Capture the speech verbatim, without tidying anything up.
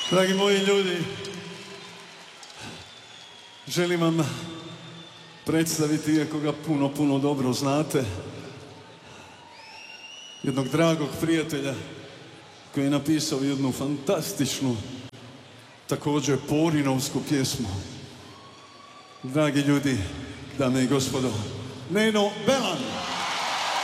Dragi moji ljudi, želim vam predstaviti, iako ga puno, puno dobro znate, jednog dragog prijatelja koji je napisao jednu fantastičnu, također porinovsku pjesmu. Dragi ljudi, dame i gospodo, Neno Belan.